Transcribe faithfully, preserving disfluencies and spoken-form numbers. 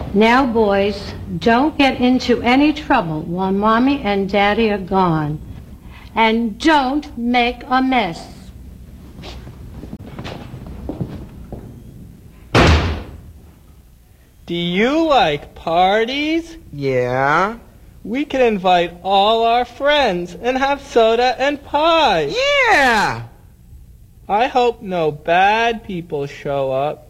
Now, boys, don't get into any trouble while Mommy and Daddy are gone. And don't make a mess. Do you like parties? Yeah. We can invite all our friends and have soda and pie. Yeah! I hope no bad people show up.